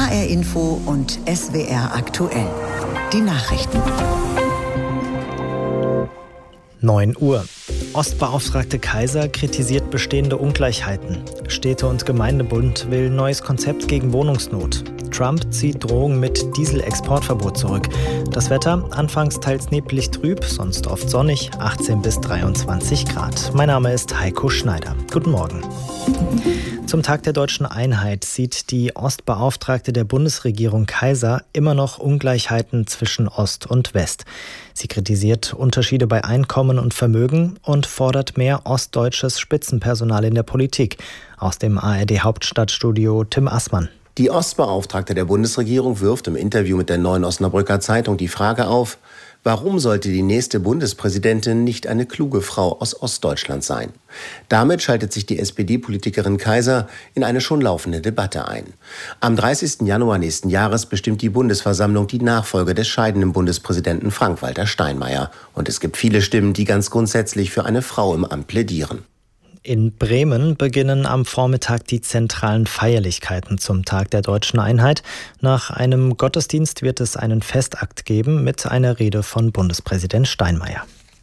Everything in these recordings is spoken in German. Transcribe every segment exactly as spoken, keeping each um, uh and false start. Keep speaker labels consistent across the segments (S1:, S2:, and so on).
S1: H R Info und S W R aktuell. Die Nachrichten.
S2: neun Uhr. Ostbeauftragte Kaiser kritisiert bestehende Ungleichheiten. Städte- und Gemeindebund will neues Konzept gegen Wohnungsnot. Trump zieht Drohung mit Dieselexportverbot zurück. Das Wetter, anfangs teils neblig trüb, sonst oft sonnig, achtzehn bis dreiundzwanzig Grad. Mein Name ist Heiko Schneider. Guten Morgen. Zum Tag der deutschen Einheit sieht die Ostbeauftragte der Bundesregierung Kaiser immer noch Ungleichheiten zwischen Ost und West. Sie kritisiert Unterschiede bei Einkommen und Vermögen und fordert mehr ostdeutsches Spitzenpersonal in der Politik. Aus dem A R D-Hauptstadtstudio Tim Assmann.
S3: Die Ostbeauftragte der Bundesregierung wirft im Interview mit der Neuen Osnabrücker Zeitung die Frage auf, warum sollte die nächste Bundespräsidentin nicht eine kluge Frau aus Ostdeutschland sein? Damit schaltet sich die S P D-Politikerin Kaiser in eine schon laufende Debatte ein. Am dreißigsten Januar nächsten Jahres bestimmt die Bundesversammlung die Nachfolge des scheidenden Bundespräsidenten Frank-Walter Steinmeier. Und es gibt viele Stimmen, die ganz grundsätzlich für eine Frau im Amt plädieren.
S2: In Bremen beginnen am Vormittag die zentralen Feierlichkeiten zum Tag der deutschen Einheit. Nach einem Gottesdienst wird es einen Festakt geben mit einer Rede von Bundespräsident Steinmeier.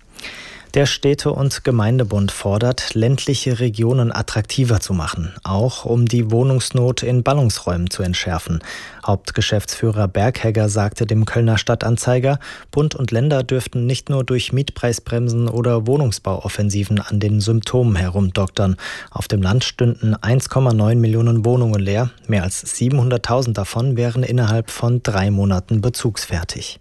S2: Der Städte- und Gemeindebund fordert, ländliche Regionen attraktiver zu machen, auch um die Wohnungsnot in Ballungsräumen zu entschärfen. Hauptgeschäftsführer Berghegger sagte dem Kölner Stadtanzeiger, Bund und Länder dürften nicht nur durch Mietpreisbremsen oder Wohnungsbauoffensiven an den Symptomen herumdoktern. Auf dem Land stünden eins Komma neun Millionen Wohnungen leer, mehr als siebenhunderttausend davon wären innerhalb von drei Monaten bezugsfertig.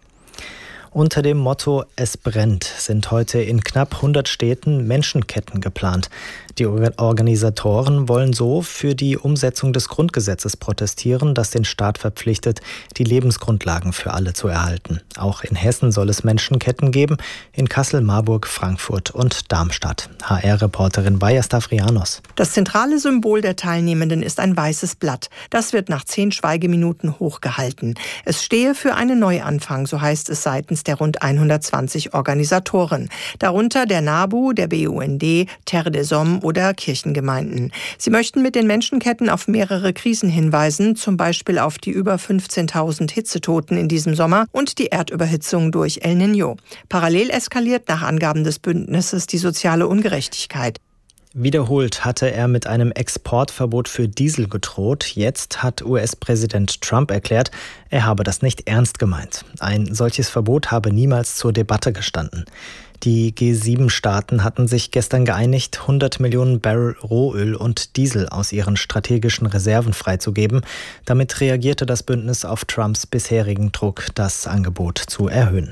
S2: Unter dem Motto »Es brennt« sind heute in knapp hundert Städten Menschenketten geplant. Die Organisatoren wollen so für die Umsetzung des Grundgesetzes protestieren, das den Staat verpflichtet, die Lebensgrundlagen für alle zu erhalten. Auch in Hessen soll es Menschenketten geben, in Kassel, Marburg, Frankfurt und Darmstadt. H R-Reporterin Vaja Stavrianos.
S4: Das zentrale Symbol der Teilnehmenden ist ein weißes Blatt. Das wird nach zehn Schweigeminuten hochgehalten. Es stehe für einen Neuanfang, so heißt es seitens der rund hundertzwanzig Organisatoren. Darunter der NABU, der B U N D, Terre des Hommes oder Kirchengemeinden. Sie möchten mit den Menschenketten auf mehrere Krisen hinweisen, zum Beispiel auf die über fünfzehntausend Hitzetoten in diesem Sommer und die Erdüberhitzung durch El Niño. Parallel eskaliert nach Angaben des Bündnisses die soziale Ungerechtigkeit.
S2: Wiederholt hatte er mit einem Exportverbot für Diesel gedroht. Jetzt hat U S-Präsident Trump erklärt, er habe das nicht ernst gemeint. Ein solches Verbot habe niemals zur Debatte gestanden. Die G sieben Staaten hatten sich gestern geeinigt, hundert Millionen Barrel Rohöl und Diesel aus ihren strategischen Reserven freizugeben. Damit reagierte das Bündnis auf Trumps bisherigen Druck, das Angebot zu erhöhen.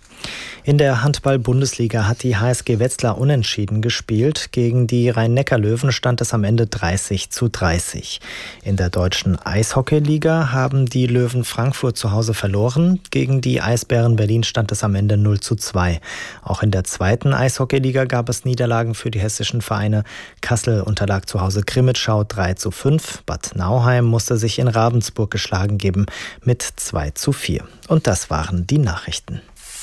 S2: In der Handball-Bundesliga hat die H S G Wetzlar unentschieden gespielt. Gegen die Rhein-Neckar-Löwen stand es am Ende dreißig zu dreißig. In der deutschen Eishockey-Liga haben die Löwen Frankfurt zu Hause verloren. Gegen die Eisbären Berlin stand es am Ende null zu zwei. Auch in der zweiten Eishockey-Liga gab es Niederlagen für die hessischen Vereine. Kassel unterlag zu Hause Grimmitschau drei zu fünf. Bad Nauheim musste sich in Ravensburg geschlagen geben mit zwei zu vier. Und das waren die Nachrichten.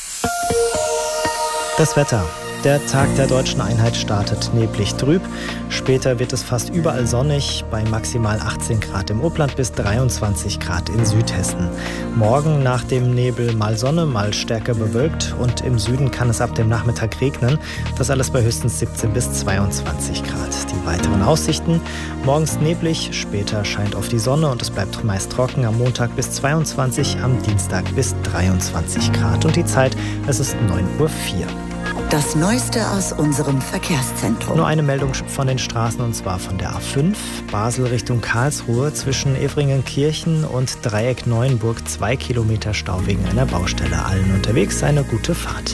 S2: Das Wetter. Der Tag der deutschen Einheit startet neblig trüb. Später wird es fast überall sonnig, bei maximal achtzehn Grad im Upland bis dreiundzwanzig Grad in Südhessen. Morgen nach dem Nebel mal Sonne, mal stärker bewölkt und im Süden kann es ab dem Nachmittag regnen. Das alles bei höchstens siebzehn bis zweiundzwanzig Grad. Die weiteren Aussichten: morgens neblig, später scheint oft die Sonne und es bleibt meist trocken. Am Montag bis zweiundzwanzig, am Dienstag bis dreiundzwanzig Grad. Und die Zeit, es ist neun Uhr vier.
S1: Das Neueste aus unserem Verkehrszentrum.
S2: Nur eine Meldung von den Straßen, und zwar von der A fünf, Basel Richtung Karlsruhe, zwischen Evringenkirchen und Dreieck Neuenburg, zwei Kilometer Stau wegen einer Baustelle. Allen unterwegs eine gute Fahrt.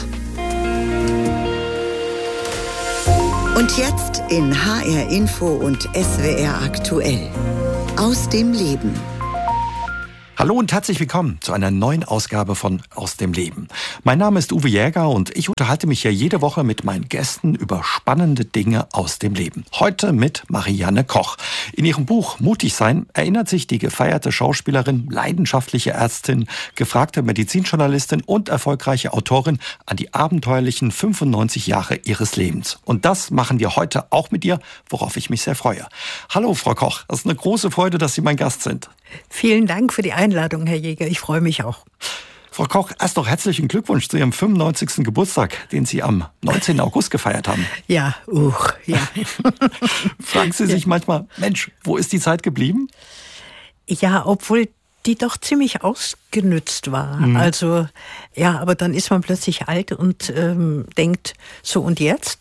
S1: Und jetzt in H R Info und S W R aktuell. Aus dem Leben.
S5: Hallo und herzlich willkommen zu einer neuen Ausgabe von Aus dem Leben. Mein Name ist Uwe Jäger und ich unterhalte mich hier jede Woche mit meinen Gästen über spannende Dinge aus dem Leben. Heute mit Marianne Koch. In ihrem Buch Mutig sein erinnert sich die gefeierte Schauspielerin, leidenschaftliche Ärztin, gefragte Medizinjournalistin und erfolgreiche Autorin an die abenteuerlichen fünfundneunzig Jahre ihres Lebens. Und das machen wir heute auch mit ihr, worauf ich mich sehr freue. Hallo Frau Koch, es ist eine große Freude, dass Sie mein Gast sind.
S6: Vielen Dank für die Einladung, Herr Jäger. Ich freue mich auch.
S5: Frau Koch, erst noch herzlichen Glückwunsch zu Ihrem fünfundneunzigsten Geburtstag, den Sie am neunzehnten August gefeiert haben.
S6: Ja, uch, ja.
S5: Fragen Sie sich manchmal, Mensch, wo ist die Zeit geblieben?
S6: Ja, obwohl die doch ziemlich ausgenützt war. Mhm. Also, ja, aber dann ist man plötzlich alt und ähm, denkt, so und jetzt?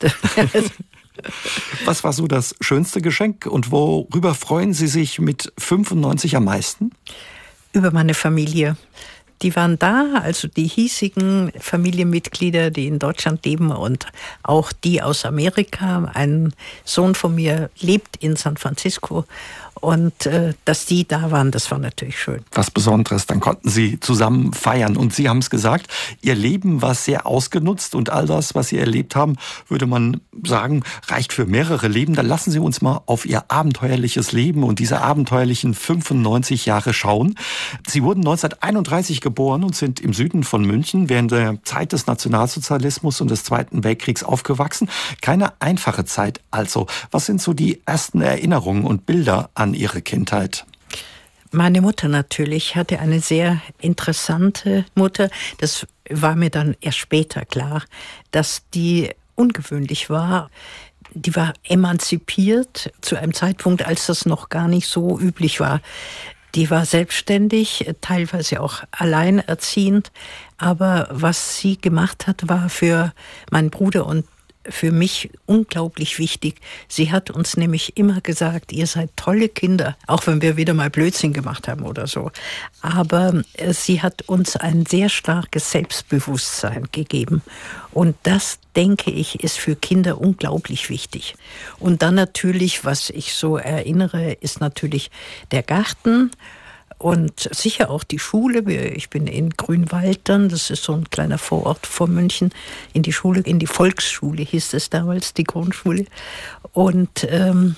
S5: Was war so das schönste Geschenk und worüber freuen Sie sich mit fünfundneunzig am meisten?
S6: Über meine Familie. Die waren da, also die hiesigen Familienmitglieder, die in Deutschland leben und auch die aus Amerika. Ein Sohn von mir lebt in San Francisco. Und äh, dass die da waren, das war natürlich schön.
S5: Was Besonderes, dann konnten Sie zusammen feiern. Und Sie haben es gesagt, Ihr Leben war sehr ausgenutzt und all das, was Sie erlebt haben, würde man sagen, reicht für mehrere Leben. Dann lassen Sie uns mal auf Ihr abenteuerliches Leben und diese abenteuerlichen fünfundneunzig Jahre schauen. Sie wurden neunzehnhunderteinunddreißig geboren und sind im Süden von München während der Zeit des Nationalsozialismus und des Zweiten Weltkriegs aufgewachsen. Keine einfache Zeit also. Was sind so die ersten Erinnerungen und Bilder an Ihre Kindheit?
S6: Meine Mutter natürlich hatte eine sehr interessante Mutter. Das war mir dann erst später klar, dass die ungewöhnlich war. Die war emanzipiert zu einem Zeitpunkt, als das noch gar nicht so üblich war. Die war selbstständig, teilweise auch alleinerziehend. Aber was sie gemacht hat, war für meinen Bruder und für mich unglaublich wichtig. Sie hat uns nämlich immer gesagt, ihr seid tolle Kinder, auch wenn wir wieder mal Blödsinn gemacht haben oder so. Aber sie hat uns ein sehr starkes Selbstbewusstsein gegeben. Und das, denke ich, ist für Kinder unglaublich wichtig. Und dann natürlich, was ich so erinnere, ist natürlich der Garten. Und sicher auch die Schule. Ich bin in Grünwaldern, das ist so ein kleiner Vorort von München, in die Schule, in die Volksschule hieß es damals, die Grundschule. Und ähm,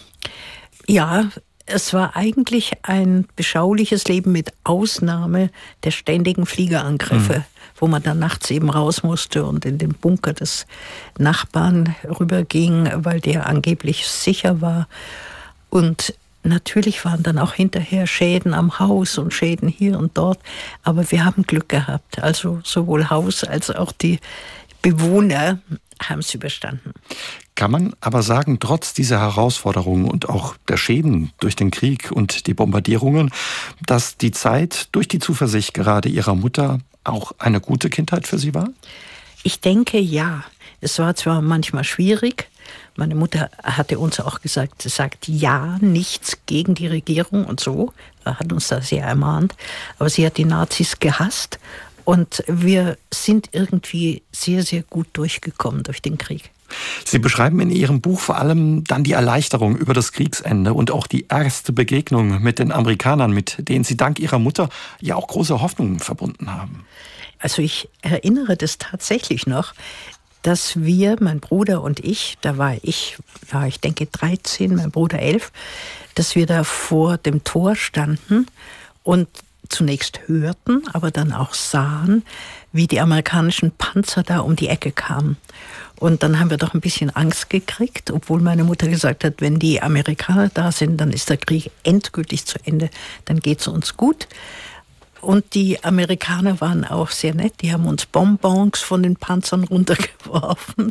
S6: ja, es war eigentlich ein beschauliches Leben mit Ausnahme der ständigen Fliegerangriffe, mhm. wo man dann nachts eben raus musste und in den Bunker des Nachbarn rüberging, weil der angeblich sicher war. Und natürlich waren dann auch hinterher Schäden am Haus und Schäden hier und dort. Aber wir haben Glück gehabt. Also sowohl Haus als auch die Bewohner haben es überstanden.
S5: Kann man aber sagen, trotz dieser Herausforderungen und auch der Schäden durch den Krieg und die Bombardierungen, dass die Zeit durch die Zuversicht gerade Ihrer Mutter auch eine gute Kindheit für Sie war?
S6: Ich denke, ja. Es war zwar manchmal schwierig. Meine Mutter hatte uns auch gesagt, sie sagt ja, nichts gegen die Regierung und so. Er hat uns da sehr ermahnt. Aber sie hat die Nazis gehasst und wir sind irgendwie sehr, sehr gut durchgekommen durch den Krieg.
S5: Sie beschreiben in Ihrem Buch vor allem dann die Erleichterung über das Kriegsende und auch die erste Begegnung mit den Amerikanern, mit denen Sie dank Ihrer Mutter ja auch große Hoffnungen verbunden haben.
S6: Also ich erinnere das tatsächlich noch, dass wir, mein Bruder und ich, da war ich, ja, ich denke dreizehn, mein Bruder elf, dass wir da vor dem Tor standen und zunächst hörten, aber dann auch sahen, wie die amerikanischen Panzer da um die Ecke kamen. Und dann haben wir doch ein bisschen Angst gekriegt, obwohl meine Mutter gesagt hat, wenn die Amerikaner da sind, dann ist der Krieg endgültig zu Ende, dann geht's uns gut. Und die Amerikaner waren auch sehr nett. Die haben uns Bonbons von den Panzern runtergeworfen.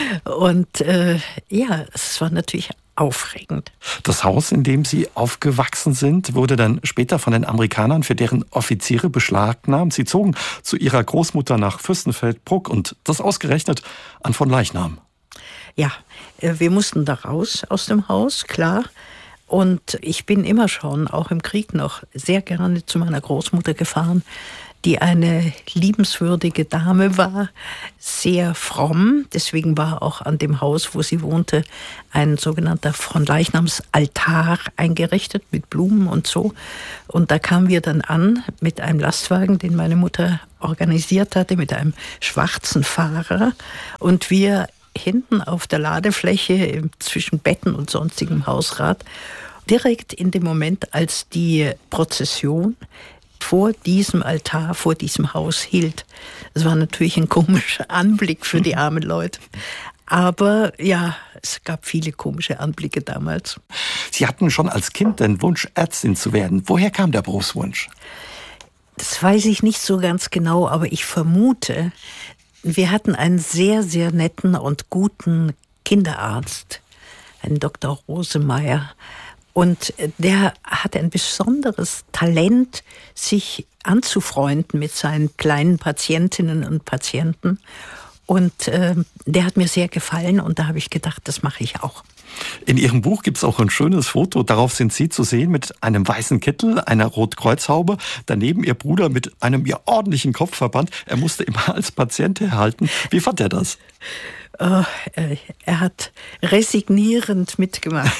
S6: Und äh, ja, es war natürlich aufregend.
S5: Das Haus, in dem Sie aufgewachsen sind, wurde dann später von den Amerikanern für deren Offiziere beschlagnahmt. Sie zogen zu ihrer Großmutter nach Fürstenfeldbruck und das ausgerechnet an von Leichnam.
S6: Ja, wir mussten da raus aus dem Haus, klar. Und ich bin immer schon, auch im Krieg noch, sehr gerne zu meiner Großmutter gefahren. die eine liebenswürdige Dame war, sehr fromm. Deswegen war auch an dem Haus, wo sie wohnte, ein sogenannter Fronleichnamsaltar eingerichtet mit Blumen und so. Und da kamen wir dann an mit einem Lastwagen, den meine Mutter organisiert hatte, mit einem schwarzen Fahrer. Und wir hinten auf der Ladefläche zwischen Betten und sonstigem Hausrat, direkt in dem Moment, als die Prozession vor diesem Altar, vor diesem Haus hielt. Es war natürlich ein komischer Anblick für die armen Leute. Aber ja, es gab viele komische Anblicke damals.
S5: Sie hatten schon als Kind den Wunsch, Ärztin zu werden. Woher kam der Berufswunsch?
S6: Das weiß ich nicht so ganz genau, aber ich vermute, wir hatten einen sehr, sehr netten und guten Kinderarzt, einen Doktor Rosemeyer. Und der hatte ein besonderes Talent, sich anzufreunden mit seinen kleinen Patientinnen und Patienten. Und äh, der hat mir sehr gefallen und da habe ich gedacht, das mache ich auch.
S5: In Ihrem Buch gibt es auch ein schönes Foto. Darauf sind Sie zu sehen mit einem weißen Kittel, einer Rotkreuzhaube. Daneben Ihr Bruder mit einem ja ordentlichen Kopfverband. Er musste immer als Patient herhalten. Wie fand er das?
S6: Oh, er hat resignierend mitgemacht.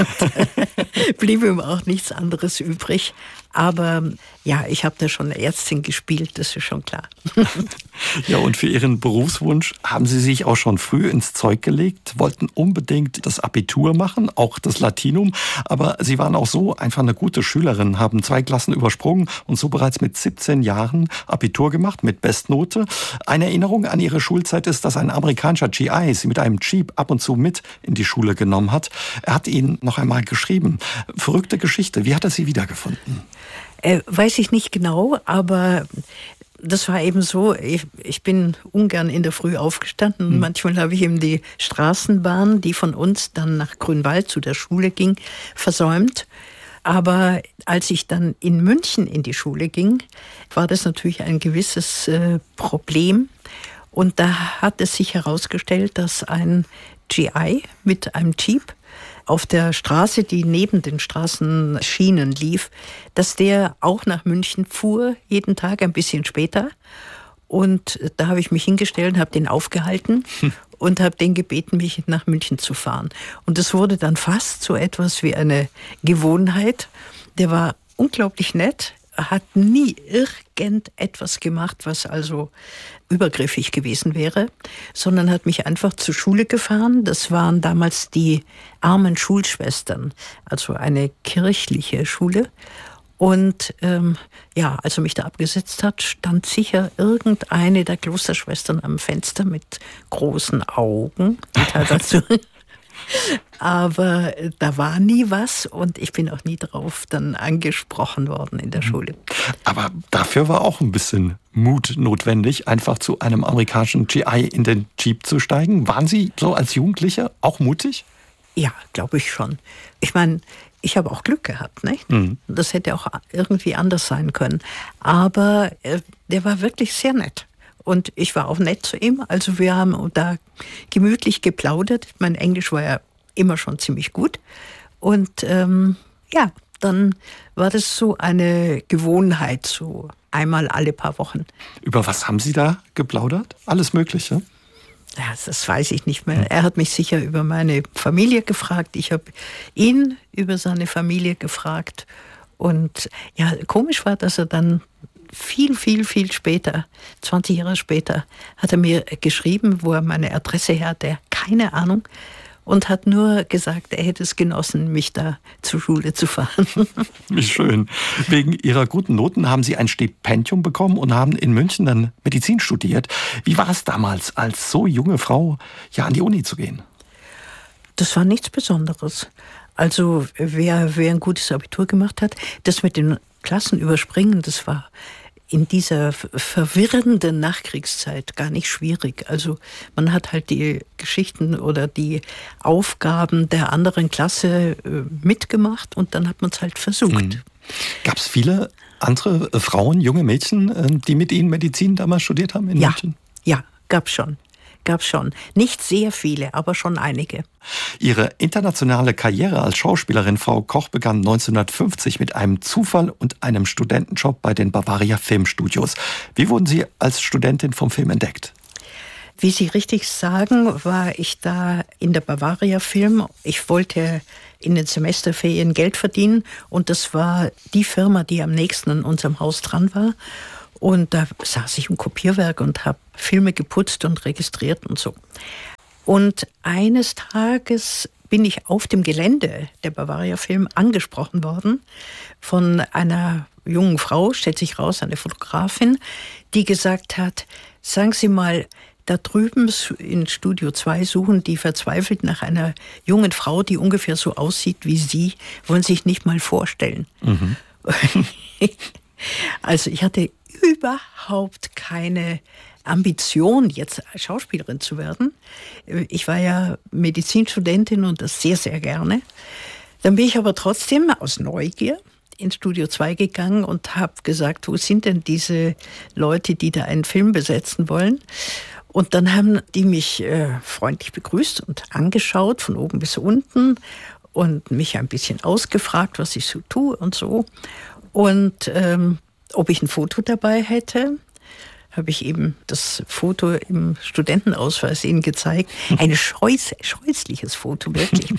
S6: Blieb ihm auch nichts anderes übrig. Aber ja, ich habe da schon Ärztin gespielt, das ist schon klar.
S5: Ja, und für Ihren Berufswunsch haben Sie sich auch schon früh ins Zeug gelegt, wollten unbedingt das Abitur machen, auch das Latinum. Aber Sie waren auch so einfach eine gute Schülerin, haben zwei Klassen übersprungen und so bereits mit siebzehn Jahren Abitur gemacht mit Bestnote. Eine Erinnerung an Ihre Schulzeit ist, dass ein amerikanischer G I Sie mit einem Jeep ab und zu mit in die Schule genommen hat. Er hat Ihnen noch einmal geschrieben. Verrückte Geschichte. Wie hat er Sie wiedergefunden?
S6: Äh, weiß ich nicht genau, aber das war eben so, ich, ich bin ungern in der Früh aufgestanden und hm. manchmal habe ich eben die Straßenbahn, die von uns dann nach Grünwald zu der Schule ging, versäumt. Aber als ich dann in München in die Schule ging, war das natürlich ein gewisses äh, Problem. Und da hat es sich herausgestellt, dass ein G I mit einem Jeep auf der Straße, die neben den Straßenschienen lief, dass der auch nach München fuhr, jeden Tag ein bisschen später. Und da habe ich mich hingestellt, habe den aufgehalten hm. und habe den gebeten, mich nach München zu fahren. Und das wurde dann fast so etwas wie eine Gewohnheit. Der war unglaublich nett, hat nie irgendetwas gemacht, was also übergriffig gewesen wäre, sondern hat mich einfach zur Schule gefahren. Das waren damals die armen Schulschwestern, also eine kirchliche Schule. Und ähm, ja, als er mich da abgesetzt hat, stand sicher irgendeine der Klosterschwestern am Fenster mit großen Augen. dazu. Aber da war nie was und ich bin auch nie drauf dann angesprochen worden in der Schule.
S5: Aber dafür war auch ein bisschen Mut notwendig, einfach zu einem amerikanischen G I in den Jeep zu steigen. Waren Sie so als Jugendliche auch mutig?
S6: Ja, glaube ich schon. Ich meine, ich habe auch Glück gehabt, nicht? Mhm. Das hätte auch irgendwie anders sein können. Aber äh, der war wirklich sehr nett. Und ich war auch nett zu ihm. Also wir haben da gemütlich geplaudert. Mein Englisch war ja immer schon ziemlich gut. Und ähm, ja, dann war das so eine Gewohnheit, so einmal alle paar Wochen.
S5: Über was haben Sie da geplaudert? Alles Mögliche?
S6: Ja, das weiß ich nicht mehr. Er hat mich sicher über meine Familie gefragt. Ich habe ihn über seine Familie gefragt. Und ja, komisch war, dass er dann viel, viel, viel später, zwanzig Jahre später, hat er mir geschrieben, wo er meine Adresse her hatte, keine Ahnung, und hat nur gesagt, er hätte es genossen, mich da zur Schule zu fahren.
S5: Wie schön. Wegen Ihrer guten Noten haben Sie ein Stipendium bekommen und haben in München dann Medizin studiert. Wie war es damals, als so junge Frau ja an die Uni zu gehen?
S6: Das war nichts Besonderes. Also wer, wer ein gutes Abitur gemacht hat, das mit den Klassen überspringen, das war in dieser verwirrenden Nachkriegszeit gar nicht schwierig. Also man hat halt die Geschichten oder die Aufgaben der anderen Klasse mitgemacht und dann hat man es halt versucht. Mhm.
S5: Gab es viele andere Frauen, junge Mädchen, die mit Ihnen Medizin damals studiert haben in
S6: ja,
S5: München?
S6: Ja, gab es schon. gab es schon. Nicht sehr viele, aber schon einige.
S5: Ihre internationale Karriere als Schauspielerin, Frau Koch, begann neunzehnhundertfünfzig mit einem Zufall und einem Studentenjob bei den Bavaria Filmstudios. Wie wurden Sie als Studentin vom Film entdeckt?
S6: Wie Sie richtig sagen, war ich da in der Bavaria Film. Ich wollte in den Semesterferien Geld verdienen und das war die Firma, die am nächsten an unserem Haus dran war. Und da saß ich im Kopierwerk und habe Filme geputzt und registriert und so. Und eines Tages bin ich auf dem Gelände der Bavaria Film angesprochen worden von einer jungen Frau, stellt sich raus, eine Fotografin, die gesagt hat, sagen Sie mal, da drüben in Studio zwei suchen die verzweifelt nach einer jungen Frau, die ungefähr so aussieht wie Sie, wollen sich nicht mal vorstellen. Mhm. Also ich hatte überhaupt keine Ambition, jetzt Schauspielerin zu werden. Ich war ja Medizinstudentin und das sehr, sehr gerne. Dann bin ich aber trotzdem aus Neugier in Studio zwei gegangen und habe gesagt, wo sind denn diese Leute, die da einen Film besetzen wollen? Und dann haben die mich äh, freundlich begrüßt und angeschaut, von oben bis unten und mich ein bisschen ausgefragt, was ich so tue und so. Und ähm, ob ich ein Foto dabei hätte, habe ich eben das Foto im Studentenausweis ihnen gezeigt. Ein scheuß, scheußliches Foto, wirklich.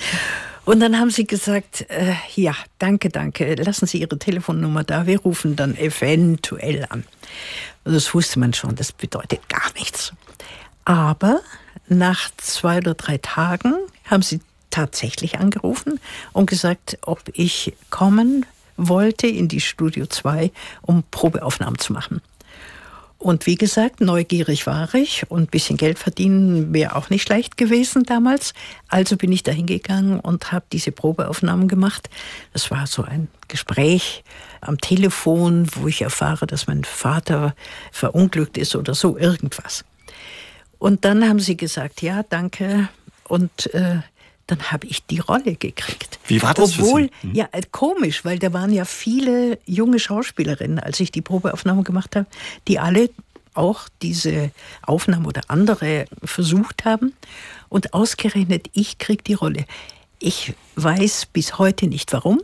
S6: Und dann haben sie gesagt, äh, ja, danke, danke, lassen Sie Ihre Telefonnummer da, wir rufen dann eventuell an. Und das wusste man schon, das bedeutet gar nichts. Aber nach zwei oder drei Tagen haben sie tatsächlich angerufen und gesagt, ob ich kommen wollte in die Studio zwei, um Probeaufnahmen zu machen. Und wie gesagt, neugierig war ich und ein bisschen Geld verdienen wäre auch nicht schlecht gewesen damals. Also bin ich da hingegangen und habe diese Probeaufnahmen gemacht. Das war so ein Gespräch am Telefon, wo ich erfahre, dass mein Vater verunglückt ist oder so, irgendwas. Und dann haben sie gesagt, ja, danke. Und äh, dann habe ich die Rolle gekriegt.
S5: Wie war das
S6: Obwohl,
S5: für Sie? Hm.
S6: Ja, komisch, weil da waren ja viele junge Schauspielerinnen, als ich die Probeaufnahme gemacht habe, die alle auch diese Aufnahmen oder andere versucht haben. Und ausgerechnet, ich kriege die Rolle. Ich weiß bis heute nicht warum,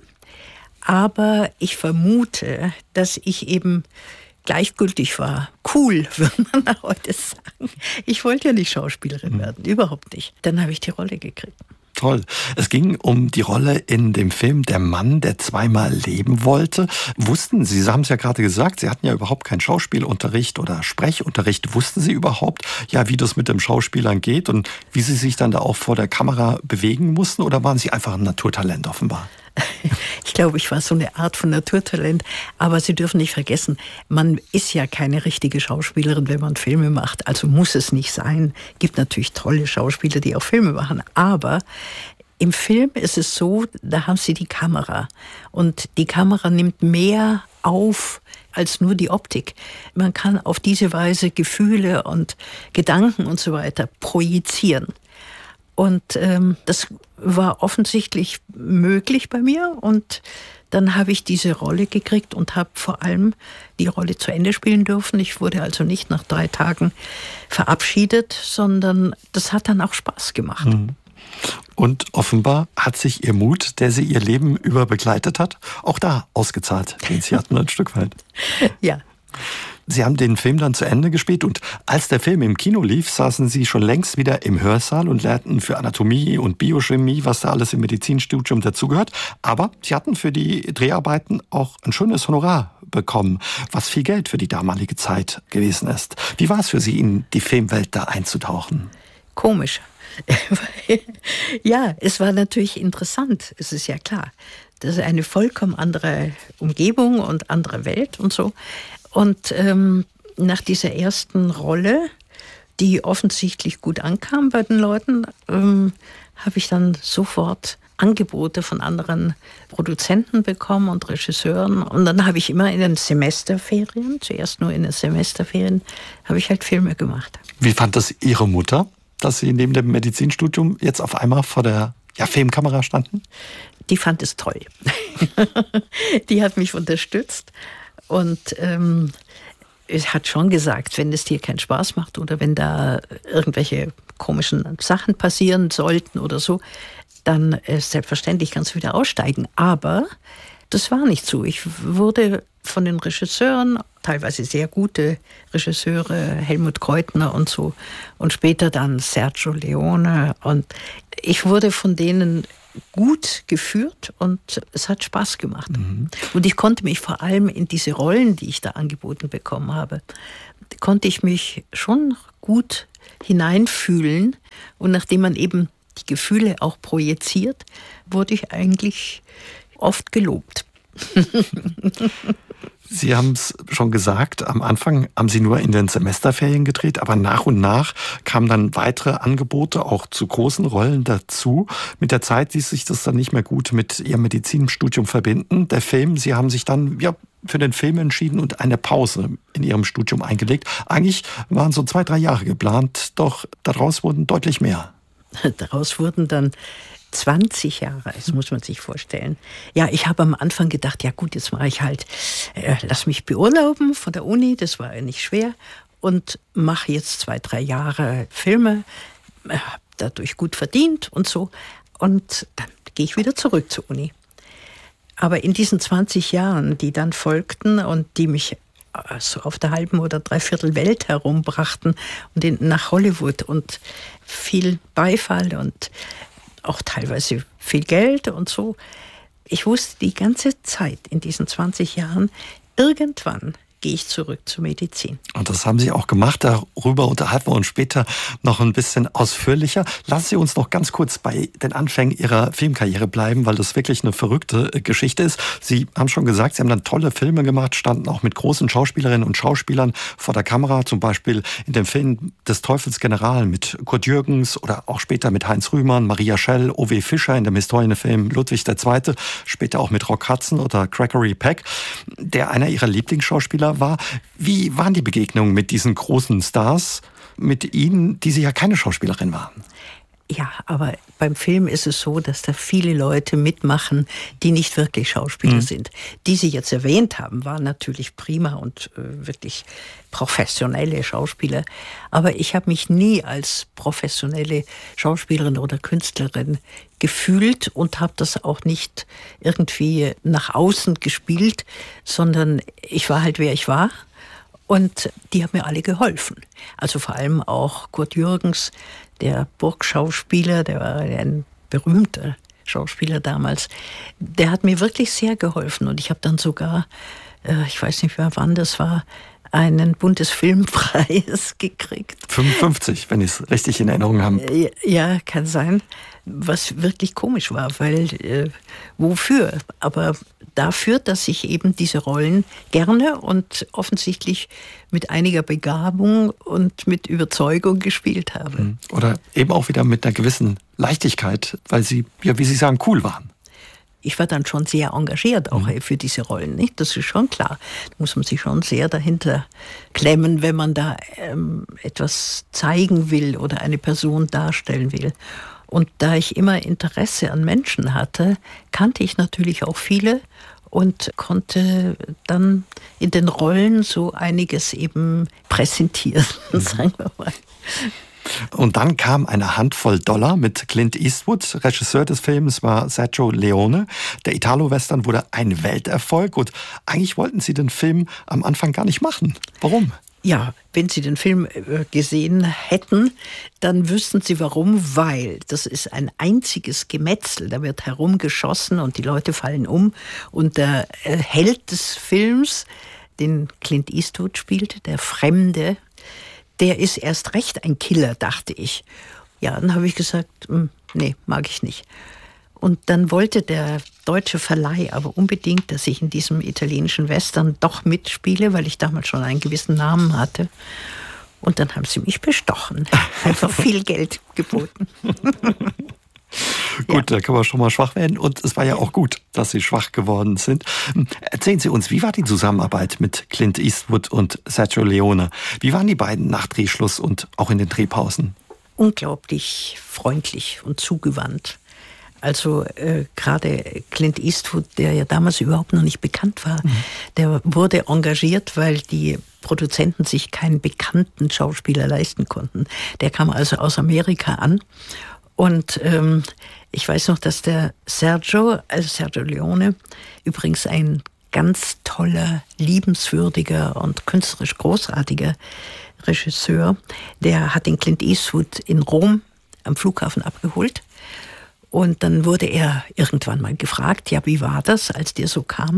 S6: aber ich vermute, dass ich eben gleichgültig war. Cool, würde man heute sagen. Ich wollte ja nicht Schauspielerin werden, überhaupt nicht. Dann habe ich die Rolle gekriegt.
S5: Toll. Es ging um die Rolle in dem Film Der Mann, der zweimal leben wollte. Wussten Sie, Sie haben es ja gerade gesagt, Sie hatten ja überhaupt keinen Schauspielunterricht oder Sprechunterricht. Wussten Sie überhaupt, ja, wie das mit dem Schauspielern geht und wie Sie sich dann da auch vor der Kamera bewegen mussten? Oder waren Sie einfach ein Naturtalent offenbar?
S6: Ich glaube, ich war so eine Art von Naturtalent. Aber Sie dürfen nicht vergessen, man ist ja keine richtige Schauspielerin, wenn man Filme macht. Also muss es nicht sein. Es gibt natürlich tolle Schauspieler, die auch Filme machen. Aber im Film ist es so, da haben Sie die Kamera. Und die Kamera nimmt mehr auf als nur die Optik. Man kann auf diese Weise Gefühle und Gedanken und so weiter projizieren. Und ähm, das war offensichtlich möglich bei mir. Und dann habe ich diese Rolle gekriegt und habe vor allem die Rolle zu Ende spielen dürfen. Ich wurde also nicht nach drei Tagen verabschiedet, sondern das hat dann auch Spaß gemacht.
S5: Und offenbar hat sich Ihr Mut, der Sie Ihr Leben über begleitet hat, auch da ausgezahlt, den Sie hatten ein Stück weit.
S6: Ja.
S5: Sie haben den Film dann zu Ende gespielt und als der Film im Kino lief, saßen Sie schon längst wieder im Hörsaal und lernten für Anatomie und Biochemie, was da alles im Medizinstudium dazugehört. Aber Sie hatten für die Dreharbeiten auch ein schönes Honorar bekommen, was viel Geld für die damalige Zeit gewesen ist. Wie war es für Sie, in die Filmwelt da einzutauchen?
S6: Komisch. Ja, es war natürlich interessant, es ist ja klar. Das ist eine vollkommen andere Umgebung und andere Welt und so. Und ähm, nach dieser ersten Rolle, die offensichtlich gut ankam bei den Leuten, ähm, habe ich dann sofort Angebote von anderen Produzenten bekommen und Regisseuren. Und dann habe ich immer in den Semesterferien, zuerst nur in den Semesterferien, habe ich halt Filme gemacht.
S5: Wie fand das Ihre Mutter, dass Sie neben dem Medizinstudium jetzt auf einmal vor der ja, Filmkamera standen?
S6: Die fand es toll. Die hat mich unterstützt. Und ähm, es hat schon gesagt, wenn es dir keinen Spaß macht oder wenn da irgendwelche komischen Sachen passieren sollten oder so, dann äh, selbstverständlich kannst du wieder aussteigen. Aber das war nicht so. Ich wurde von den Regisseuren, teilweise sehr gute Regisseure, Helmut Kreutner und so, und später dann Sergio Leone, und ich wurde von denen gut geführt und es hat Spaß gemacht. Mhm. Und ich konnte mich vor allem in diese Rollen, die ich da angeboten bekommen habe, konnte ich mich schon gut hineinfühlen. Und nachdem man eben die Gefühle auch projiziert, wurde ich eigentlich oft gelobt.
S5: Sie haben es schon gesagt, am Anfang haben Sie nur in den Semesterferien gedreht, aber nach und nach kamen dann weitere Angebote, auch zu großen Rollen dazu. Mit der Zeit ließ sich das dann nicht mehr gut mit Ihrem Medizinstudium verbinden. Der Film, Sie haben sich dann ja für den Film entschieden und eine Pause in Ihrem Studium eingelegt. Eigentlich waren so zwei, drei Jahre geplant, doch daraus wurden deutlich mehr.
S6: Daraus wurden dann zwanzig Jahre, das muss man sich vorstellen. Ja, ich habe am Anfang gedacht, ja gut, jetzt mache ich halt, äh, lass mich beurlauben von der Uni, das war ja nicht schwer, und mache jetzt zwei, drei Jahre Filme, äh, dadurch gut verdient und so, und dann gehe ich wieder zurück zur Uni. Aber in diesen zwanzig Jahren, die dann folgten und die mich so auf der halben oder dreiviertel Welt herumbrachten und in, nach Hollywood und viel Beifall und auch teilweise viel Geld und so. Ich wusste die ganze Zeit in diesen zwanzig Jahren, irgendwann gehe ich zurück zur Medizin.
S5: Und das haben Sie auch gemacht. Darüber unterhalten wir uns später noch ein bisschen ausführlicher. Lassen Sie uns noch ganz kurz bei den Anfängen Ihrer Filmkarriere bleiben, weil das wirklich eine verrückte Geschichte ist. Sie haben schon gesagt, Sie haben dann tolle Filme gemacht, standen auch mit großen Schauspielerinnen und Schauspielern vor der Kamera, zum Beispiel in dem Film des Teufels General mit Kurt Jürgens oder auch später mit Heinz Rühmann, Maria Schell, O W Fischer in dem Historienfilm Ludwig der Zweite, später auch mit Rock Hudson oder Gregory Peck, der einer Ihrer Lieblingsschauspieler war. Wie waren die Begegnungen mit diesen großen Stars, mit Ihnen, die Sie ja keine Schauspielerin waren?
S6: Ja, aber beim Film ist es so, dass da viele Leute mitmachen, die nicht wirklich Schauspieler mhm. sind. Die Sie jetzt erwähnt haben, waren natürlich prima und äh, wirklich professionelle Schauspieler. Aber ich habe mich nie als professionelle Schauspielerin oder Künstlerin gefühlt und habe das auch nicht irgendwie nach außen gespielt, sondern ich war halt, wer ich war. Und die haben mir alle geholfen. Also vor allem auch Kurt Jürgens, der Burgschauspieler, der war ein berühmter Schauspieler damals. Der hat mir wirklich sehr geholfen. Und ich habe dann sogar, ich weiß nicht mehr wann das war, einen Bundesfilmpreis gekriegt.
S5: fünfundfünfzig, wenn ich es richtig in Erinnerung habe.
S6: Ja, kann sein. Was wirklich komisch war, weil äh, wofür? Aber dafür, dass ich eben diese Rollen gerne und offensichtlich mit einiger Begabung und mit Überzeugung gespielt habe.
S5: Oder eben auch wieder mit einer gewissen Leichtigkeit, weil sie, ja, wie Sie sagen, cool waren.
S6: Ich war dann schon sehr engagiert auch mhm. für diese Rollen, nicht? Das ist schon klar. Da muss man sich schon sehr dahinter klemmen, wenn man da ähm, etwas zeigen will oder eine Person darstellen will. Und da ich immer Interesse an Menschen hatte, kannte ich natürlich auch viele und konnte dann in den Rollen so einiges eben präsentieren, mhm. sagen wir mal.
S5: Und dann kam eine Handvoll Dollar mit Clint Eastwood. Regisseur des Films war Sergio Leone. Der Italo-Western wurde ein Welterfolg und eigentlich wollten Sie den Film am Anfang gar nicht machen. Warum?
S6: Ja, wenn Sie den Film gesehen hätten, dann wüssten Sie warum, weil das ist ein einziges Gemetzel. Da wird herumgeschossen und die Leute fallen um. Und der Held des Films, den Clint Eastwood spielte, der Fremde, der ist erst recht ein Killer, dachte ich. Ja, dann habe ich gesagt, nee, mag ich nicht. Und dann wollte der deutsche Verleih aber unbedingt, dass ich in diesem italienischen Western doch mitspiele, weil ich damals schon einen gewissen Namen hatte. Und dann haben sie mich bestochen. Einfach viel Geld geboten.
S5: Gut, ja. Da kann man schon mal schwach werden. Und es war ja auch gut, dass Sie schwach geworden sind. Erzählen Sie uns, wie war die Zusammenarbeit mit Clint Eastwood und Sergio Leone? Wie waren die beiden nach Drehschluss und auch in den Drehpausen?
S6: Unglaublich freundlich und zugewandt. Also äh, gerade Clint Eastwood, der ja damals überhaupt noch nicht bekannt war, mhm. der wurde engagiert, weil die Produzenten sich keinen bekannten Schauspieler leisten konnten. Der kam also aus Amerika an. Und ähm, ich weiß noch, dass der Sergio, also Sergio Leone, übrigens ein ganz toller, liebenswürdiger und künstlerisch großartiger Regisseur, der hat den Clint Eastwood in Rom am Flughafen abgeholt. Und dann wurde er irgendwann mal gefragt, ja, wie war das, als der so kam?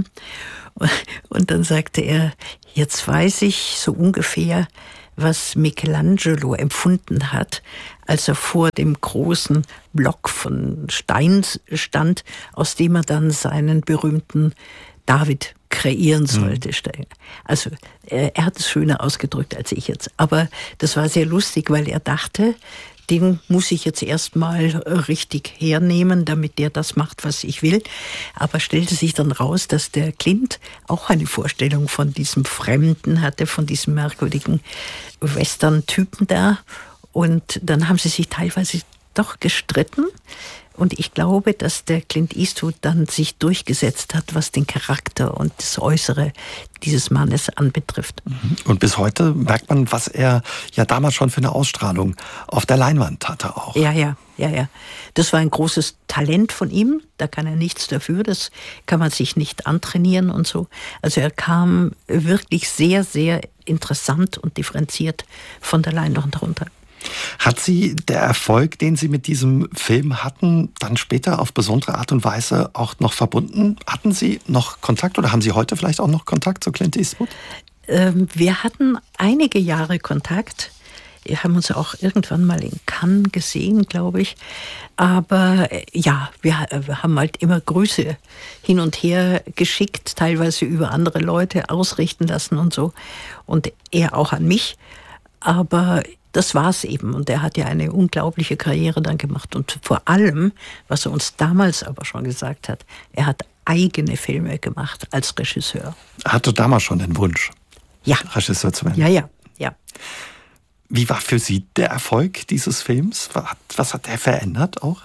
S6: Und dann sagte er, jetzt weiß ich so ungefähr, was Michelangelo empfunden hat, als er vor dem großen Block von Stein stand, aus dem er dann seinen berühmten David kreieren sollte. Mhm. Also er, er hat es schöner ausgedrückt als ich jetzt. Aber das war sehr lustig, weil er dachte, den muss ich jetzt erstmal richtig hernehmen, damit der das macht, was ich will. Aber stellte sich dann raus, dass der Clint auch eine Vorstellung von diesem Fremden hatte, von diesem merkwürdigen Western-Typen da. Und dann haben sie sich teilweise doch gestritten. Und ich glaube, dass der Clint Eastwood dann sich durchgesetzt hat, was den Charakter und das Äußere dieses Mannes anbetrifft.
S5: Und bis heute merkt man, was er ja damals schon für eine Ausstrahlung auf der Leinwand hatte auch.
S6: Ja, ja, ja, ja. Das war ein großes Talent von ihm. Da kann er nichts dafür. Das kann man sich nicht antrainieren und so. Also er kam wirklich sehr, sehr interessant und differenziert von der Leinwand runter.
S5: Hat Sie der Erfolg, den Sie mit diesem Film hatten, dann später auf besondere Art und Weise auch noch verbunden? Hatten Sie noch Kontakt oder haben Sie heute vielleicht auch noch Kontakt zu Clint Eastwood?
S6: Ähm, wir hatten einige Jahre Kontakt. Wir haben uns auch irgendwann mal in Cannes gesehen, glaube ich. Aber äh, ja, wir, wir haben halt immer Grüße hin und her geschickt, teilweise über andere Leute ausrichten lassen und so. Und er auch an mich. Aber das war's eben. Und er hat ja eine unglaubliche Karriere dann gemacht. Und vor allem, was er uns damals aber schon gesagt hat, er hat eigene Filme gemacht als Regisseur.
S5: Er hatte damals schon den Wunsch,
S6: ja.
S5: Regisseur zu werden?
S6: Ja, ja, ja.
S5: Wie war für Sie der Erfolg dieses Films? Was hat er verändert auch?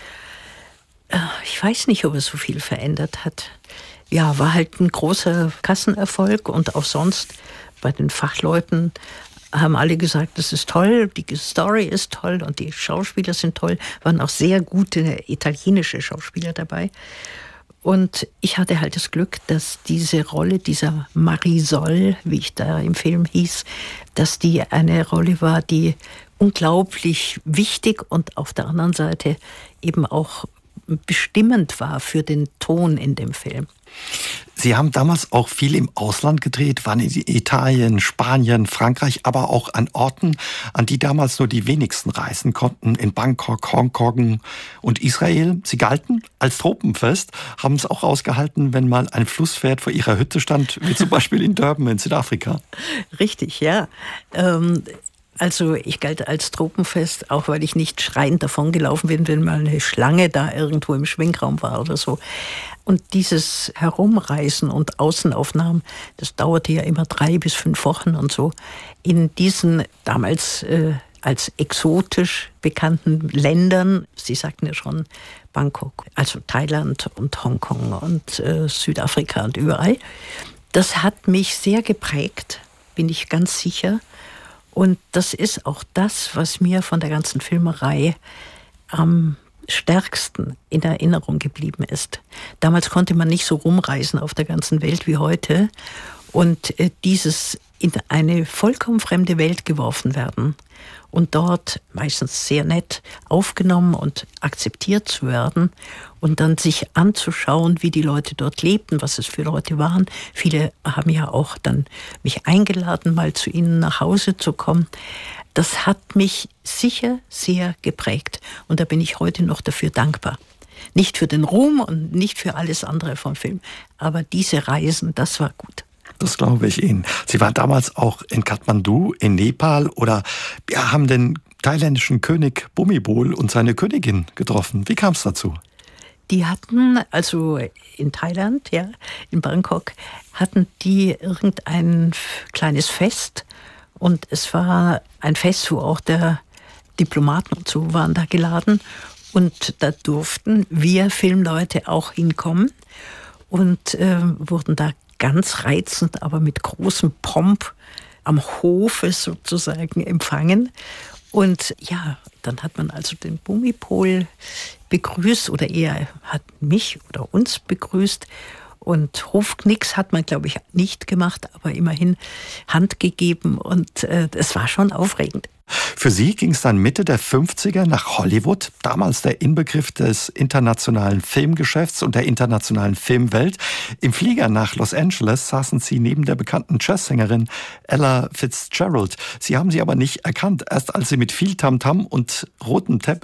S6: Ich weiß nicht, ob er so viel verändert hat. Ja, war halt ein großer Kassenerfolg und auch sonst bei den Fachleuten haben alle gesagt, das ist toll, die Story ist toll und die Schauspieler sind toll. Waren auch sehr gute italienische Schauspieler dabei. Und ich hatte halt das Glück, dass diese Rolle dieser Marisol, wie ich da im Film hieß, dass die eine Rolle war, die unglaublich wichtig und auf der anderen Seite eben auch bestimmend war für den Ton in dem Film.
S5: Sie haben damals auch viel im Ausland gedreht, waren in Italien, Spanien, Frankreich, aber auch an Orten, an die damals nur die wenigsten reisen konnten, in Bangkok, Hongkong und Israel. Sie galten als Tropenfest, haben es auch ausgehalten, wenn mal ein Flusspferd vor ihrer Hütte stand, wie zum Beispiel in Durban in Südafrika.
S6: Richtig, ja. Ähm Also ich galt als Tropenfest, auch weil ich nicht schreiend davongelaufen bin, wenn mal eine Schlange da irgendwo im Schwingraum war oder so. Und dieses Herumreisen und Außenaufnahmen, das dauerte ja immer drei bis fünf Wochen und so. In diesen damals äh, als exotisch bekannten Ländern, Sie sagten ja schon Bangkok, also Thailand und Hongkong und äh, Südafrika und überall. Das hat mich sehr geprägt, bin ich ganz sicher. Und das ist auch das, was mir von der ganzen Filmerei am stärksten in Erinnerung geblieben ist. Damals konnte man nicht so rumreisen auf der ganzen Welt wie heute. Und dieses in eine vollkommen fremde Welt geworfen werden und dort meistens sehr nett aufgenommen und akzeptiert zu werden und dann sich anzuschauen, wie die Leute dort lebten, was es für Leute waren. Viele haben ja auch dann mich eingeladen, mal zu ihnen nach Hause zu kommen. Das hat mich sicher sehr geprägt und da bin ich heute noch dafür dankbar. Nicht für den Ruhm und nicht für alles andere vom Film, aber diese Reisen, das war gut.
S5: Das glaube ich Ihnen. Sie waren damals auch in Kathmandu, in Nepal oder ja, haben den thailändischen König Bhumibol und seine Königin getroffen. Wie kam es dazu?
S6: Die hatten, also in Thailand, ja, in Bangkok, hatten die irgendein kleines Fest und es war ein Fest, wo auch der Diplomaten und so waren da geladen Und da durften wir Filmleute auch hinkommen und äh, wurden da ganz reizend, aber mit großem Pomp am Hofe sozusagen empfangen. Und ja, dann hat man also den Bumipol begrüßt oder eher hat mich oder uns begrüßt. Und Hofknicks hat man, glaube ich, nicht gemacht, aber immerhin Hand gegeben und äh, es war schon aufregend.
S5: Für Sie ging es dann Mitte der fünfziger nach Hollywood, damals der Inbegriff des internationalen Filmgeschäfts und der internationalen Filmwelt. Im Flieger nach Los Angeles saßen Sie neben der bekannten Jazzsängerin Ella Fitzgerald. Sie haben sie aber nicht erkannt, erst als sie mit viel Tamtam und rotem Teppich